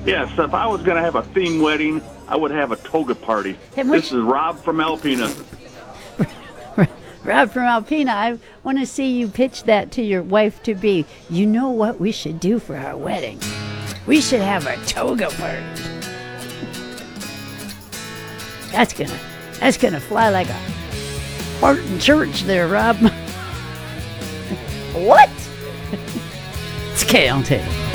Yes, if I was going to have a theme wedding, I would have a toga party. And This is Rob from Alpena. Rob from Alpena, I want to see you pitch that to your wife-to-be. You know what we should do for our wedding? We should have a toga party. That's gonna fly like a fart in church there, Rob. What? It's KLT.